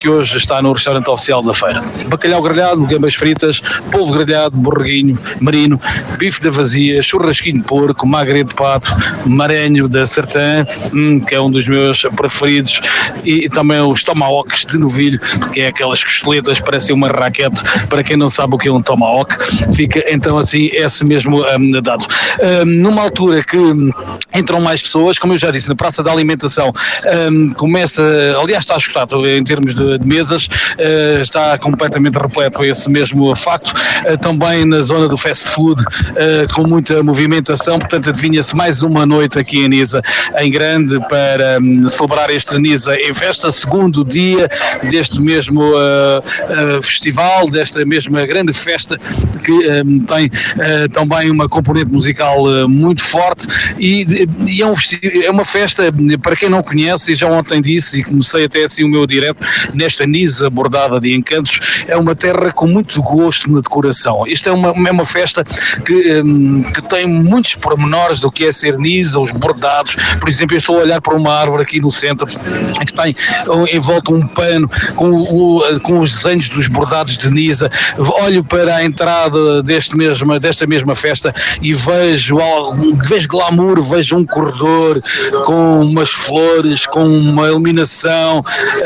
que hoje está no restaurante oficial da feira. Bacalhau grelhado, gambas fritas, polvo grelhado, borreguinho, marino, bife da vazia, churrasquinho de porco, magre de pato, marenho da Sertã, que é um dos meus preferidos, e também os tomahawks de novilho, que é aquelas costeletas, parecem uma raquete. Para quem não sabe o que é um tomahawk, fica então assim esse mesmo dado. Numa altura que entram mais pessoas, como eu já disse, na Praça da Alimentação começa, aliás está esgotado em termos de mesas, está completamente repleto esse mesmo facto, também na zona do fast food, com muita movimentação, portanto adivinha-se mais uma noite aqui em Nisa, em grande, para celebrar este Nisa em festa, segundo dia deste mesmo festival, desta mesma grande festa, que tem também uma componente musical muito forte, e é uma festa, para quem não conhece, e já ontem disse, e comecei até assim o meu direto, nesta Nisa bordada de encantos, é uma terra com muito gosto na decoração. Isto é uma festa que tem muitos pormenores do que é ser Nisa, os bordados. Por exemplo, eu estou a olhar para uma árvore aqui no centro, que tem em volta um pano com os desenhos dos bordados de Nisa. Olho para a entrada desta mesma festa e vejo glamour, vejo um corredor com umas flores, com uma iluminação,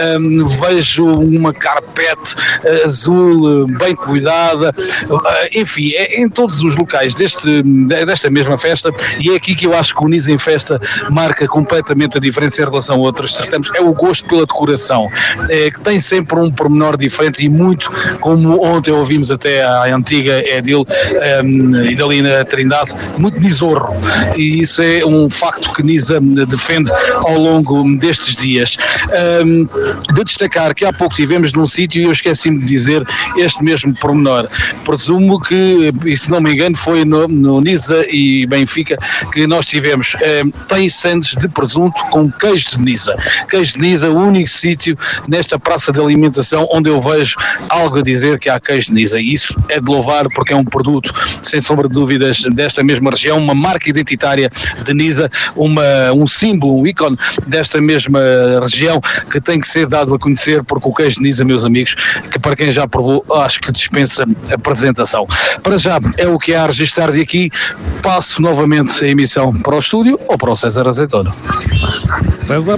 vejo uma carpete azul bem cuidada, enfim, em todos os locais desta mesma festa, e é aqui que eu acho que o Nisa em festa marca completamente a diferença em relação a outros certames, é o gosto pela decoração, que tem sempre um pormenor diferente, e muito, como ontem ouvimos até a antiga Edil Idalina Trindade, muito Nisorro, e isso é um facto que Nisa defende ao longo destes dias. De destacar que há pouco tivemos num sítio, e eu esqueci-me de dizer este mesmo pormenor, presumo que, e se não me engano, foi no Nisa e Benfica que nós tivemos, tem sandes de presunto com queijo de Nisa. Queijo de Nisa, o único sítio nesta praça de alimentação onde eu vejo algo a dizer que há queijo de Nisa, e isso é de louvar, porque é um produto, sem sombra de dúvidas, desta mesma região, uma marca identitária de Nisa, um símbolo, um ícone desta mesma região, que tem que ser dado a conhecer, porque o queijo de Nisa, meus amigos, que para quem já provou, acho que dispensa apresentação. Para já é o que há a registrar de aqui. Passo novamente a emissão para o estúdio ou para o César Azeitono. César?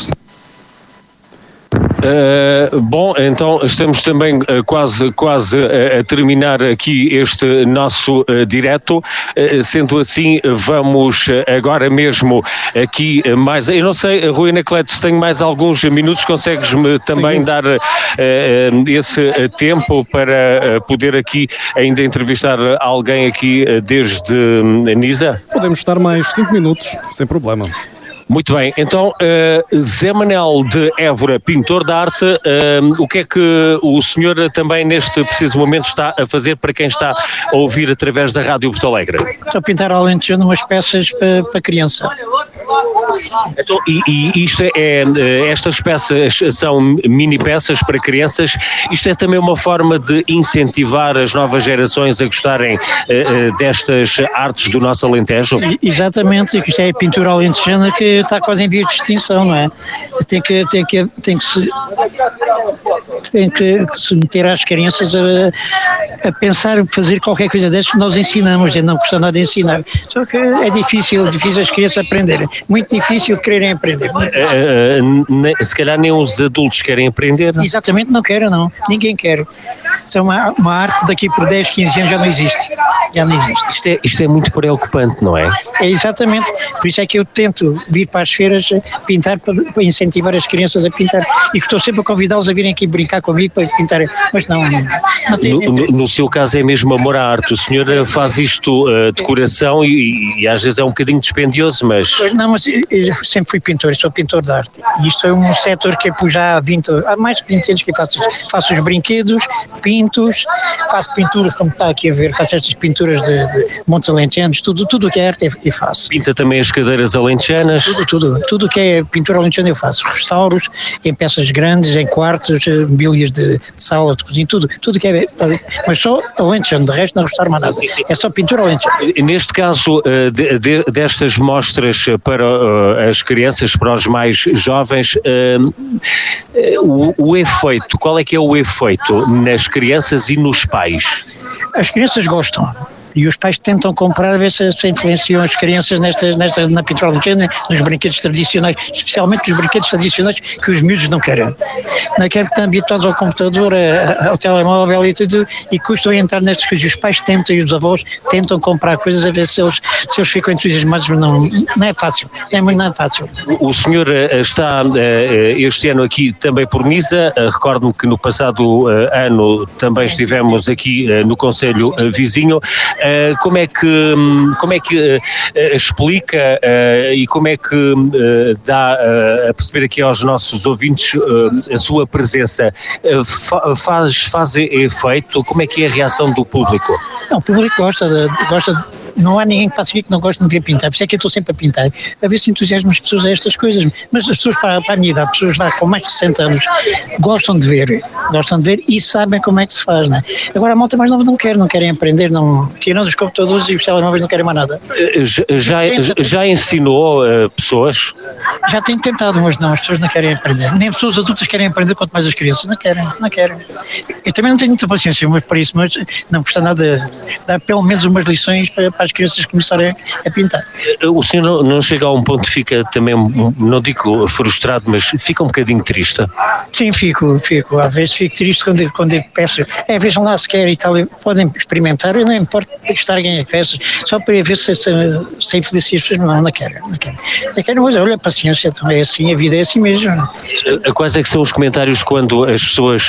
Bom, então estamos também quase a terminar aqui este nosso direto, sendo assim vamos agora mesmo aqui mais, eu não sei, Rui Anacleto, se tenho mais alguns minutos, consegues-me também dar esse tempo para poder aqui ainda entrevistar alguém aqui desde Nisa? Podemos estar mais 5 minutos, sem problema. Muito bem, então Zé Manel de Évora, pintor de arte, o que é que o senhor também neste preciso momento está a fazer para quem está a ouvir através da Rádio Porto Alegre? Estou a pintar alentejando umas peças para criança. Então, e isto estas peças são mini peças para crianças, isto é também uma forma de incentivar as novas gerações a gostarem destas artes do nosso Alentejo? Exatamente, isto é a pintura alentejana que está quase em vias de extinção, não é? Tem que se meter às crianças a pensar, fazer qualquer coisa destas que nós ensinamos, a não custa nada ensinar. Só que é difícil as crianças aprenderem. Muito difícil quererem aprender. Se calhar nem os adultos querem aprender. Não? Exatamente, não querem, não. Ninguém quer. Isso é uma arte daqui por 10, 15 anos já não existe. Já não existe. Isto é muito preocupante, não é? É exatamente. Por isso é que eu tento vir para as feiras pintar, para incentivar as crianças a pintar, e que estou sempre a convidá-los a virem aqui brincar comigo para pintar, mas não tem. No seu caso é mesmo amor à arte. O senhor faz isto decoração e às vezes é um bocadinho dispendioso, mas... Não, mas eu sempre fui pintor, sou pintor de arte, e isto é um setor que é já há mais de 20 anos que faço os brinquedos, pinto, pintos, faço pinturas, como está aqui a ver, faço estas pinturas de montes alentejanos, tudo o que é arte eu faço. Pinta também as cadeiras alentejanas? Tudo que é pintura alentejana eu faço, restauros em peças grandes, em quartos, mobílias de sala, de cozinha, tudo que é, mas só alentejano, de resto não restauro mais nada, é só pintura alentejana. Neste caso, destas mostras para as crianças, para os mais jovens, o efeito, qual é que é o efeito nas crianças e nos pais? As crianças gostam. E os pais tentam comprar, a ver se influenciam as crianças na pintura alentejana, nos brinquedos tradicionais, especialmente nos brinquedos tradicionais que os miúdos não querem. Não querem porque estão habituados ao computador, ao telemóvel e tudo, e custam a entrar nestas coisas. Os pais tentam e os avós tentam comprar coisas a ver se eles ficam entusiasmados, mas não é fácil. Não é fácil. O senhor está este ano aqui também por Nisa. Recordo-me que no passado ano também estivemos aqui no concelho vizinho. Como é que explica e como é que dá a perceber aqui aos nossos ouvintes a sua presença? Faz efeito? Como é que é a reação do público? Não, o público gosta. Não há ninguém que passe aqui que não goste de me ver pintar, por isso é que eu estou sempre a pintar, a ver se entusiasmo as pessoas a estas coisas, mas as pessoas para a minha idade, pessoas lá com mais de 60 anos, gostam de ver e sabem como é que se faz, não é? Agora a malta mais nova não querem aprender, tirando os computadores e os telemóveis não querem mais nada. Já ensinou pessoas? Já tenho tentado, mas não, as pessoas não querem aprender, nem as pessoas adultas querem aprender, quanto mais as crianças, não querem. Eu também não tenho muita paciência para isso, mas não custa nada dar pelo menos umas lições para as crianças começarem a pintar. O senhor não chega a um ponto que fica também, não digo frustrado, mas fica um bocadinho triste? Sim, fico. Às vezes fico triste quando eu peço, vejam lá se querem e tal, podem experimentar, eu não importa estraguem as peças, só para ver se influencia as pessoas, não quero, mas olha, paciência, então é assim, a vida é assim mesmo. Quais é que são os comentários quando as pessoas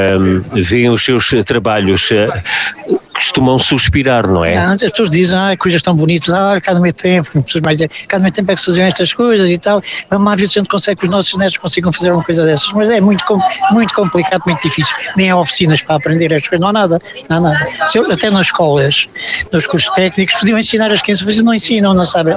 veem os seus trabalhos? Costumam suspirar, não é? As pessoas dizem, coisas tão bonitas, cada meio tempo, pessoas mais dizem, cada meio tempo é que se faziam estas coisas e tal, vamos lá ver se a gente consegue que os nossos netos consigam fazer uma coisa dessas, mas é muito complicado, muito difícil, nem há oficinas para aprender estas coisas, não há nada. Até nas escolas, nos cursos técnicos, podiam ensinar as crianças, mas não ensinam, não sabem.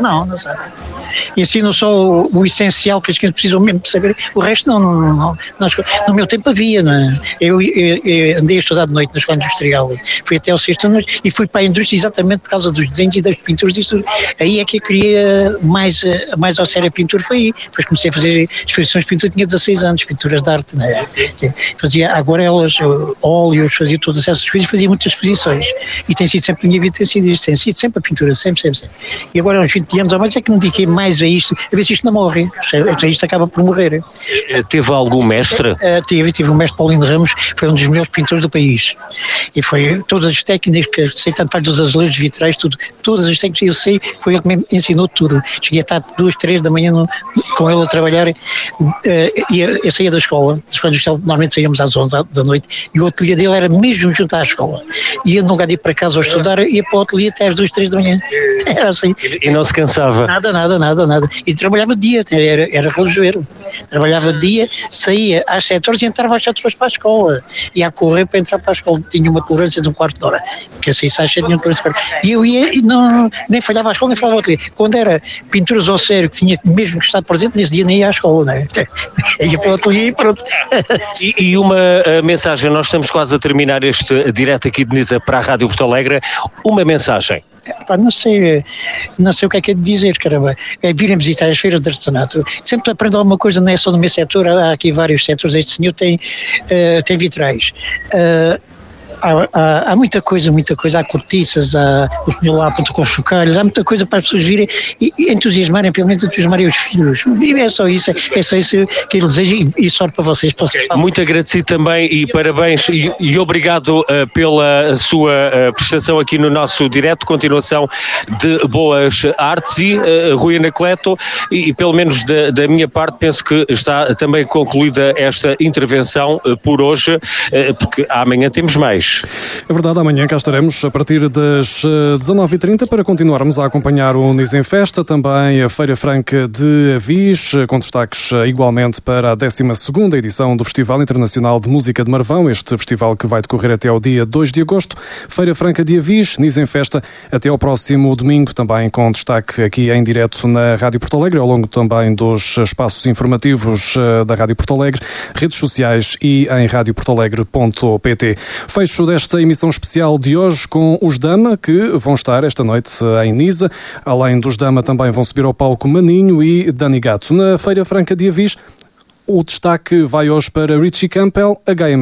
Ensinam só o essencial que as crianças precisam mesmo de saber, o resto não. No meu tempo havia, não é? Eu andei a estudar de noite na escola industrial, fui até ao sexto ano e fui para a indústria exatamente por causa dos desenhos e das pinturas disso. Aí é que eu queria mais ao sério a pintura, foi aí. Depois comecei a fazer exposições de pintura, tinha 16 anos, pinturas de arte, não é? Fazia aguarelas, óleos, fazia todas essas coisas, fazia muitas exposições. E tem sido sempre a minha vida, tem sido sempre a pintura, sempre. E agora aos 20 anos ou mais é que me dediquei mais a isto, a ver se isto não morre, isto acaba por morrer. Teve algum mestre? Tive o mestre Paulino Ramos, foi um dos melhores pintores do país. E foi todas as técnicas, sei tanto dos azulejos vitrais, todas as técnicas, eu sei, foi ele que me ensinou tudo. Cheguei a estar 2, 3 da manhã com ele a trabalhar, e eu saía da escola industrial, normalmente saíamos às 11 da noite, e o ateliê dele era mesmo junto à escola. E eu, no lugar de ir para casa ou estudar, ia para o ateliê até às 2, 3 da manhã. Era assim. E não se cansava? Nada. E trabalhava de dia, era relojoeiro. Trabalhava de dia, saía às 7 horas e entrava às 7 horas para a escola. Ia a correr para entrar para a escola. Tinha uma tolerância de um quarto de hora. Porque assim, às 7 tinha uma tolerância de um quarto de hora. E eu ia, nem falhava à escola, nem falava ao ateliê. Quando era pinturas ao sério, que tinha mesmo que estar presente, nesse dia nem ia à escola, não é? Ia para o ateliê e pronto. E uma mensagem, nós estamos quase a terminar este direto aqui de Nisa para a Rádio Porto Alegre. Uma mensagem. Não sei o que é de dizer, caramba. Virem visitar as feiras de artesanato. Sempre aprendo alguma coisa, não é só no meu setor, há aqui vários setores. Este senhor tem vitrais. Há muita coisa, há cortiças, há o senhor lá aponta com os chocalhos, há muita coisa para as pessoas virem e entusiasmarem, pelo menos entusiasmarem os filhos. E é só isso que eu desejo e sorte para vocês. Muito agradecido também e parabéns e obrigado pela sua prestação aqui no nosso direto, continuação de boas artes e Rui Anacleto, e pelo menos da minha parte penso que está também concluída esta intervenção por hoje, porque amanhã temos mais. Avis. É verdade, amanhã cá estaremos a partir das 19h30 para continuarmos a acompanhar o Niza em Festa, também a Feira Franca de Avis, com destaques igualmente para a 12ª edição do Festival Internacional de Música de Marvão, este festival que vai decorrer até ao dia 2 de agosto. Feira Franca de Avis, Niza em Festa, até ao próximo domingo, também com destaque aqui em direto na Rádio Porto Alegre, ao longo também dos espaços informativos da Rádio Porto Alegre, redes sociais e em radioportoalegre.pt. Fecho desta emissão especial de hoje com os Dama, que vão estar esta noite em Niza. Além dos Dama, também vão subir ao palco Maninho e Dani Gato. Na Feira Franca de Avis, o destaque vai hoje para Richie Campbell, HM